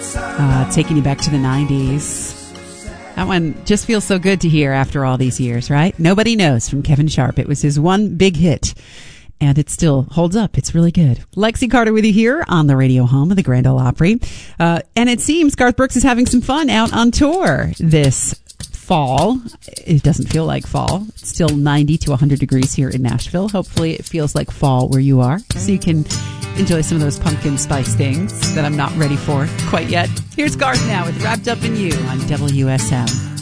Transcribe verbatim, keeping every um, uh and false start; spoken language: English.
Uh, taking you back to the nineties. That one just feels so good to hear after all these years, right? Nobody Knows from Kevin Sharp. It was his one big hit, and it still holds up. It's really good. Lexi Carter with you here on the radio home of the Grand Ole Opry. Uh, and it seems Garth Brooks is having some fun out on tour this fall. It doesn't feel like fall. It's still ninety to one hundred degrees here in Nashville. Hopefully it feels like fall where you are, so you can enjoy some of those pumpkin spice things that I'm not ready for quite yet. Here's Garth now with Wrapped Up in You on W S M.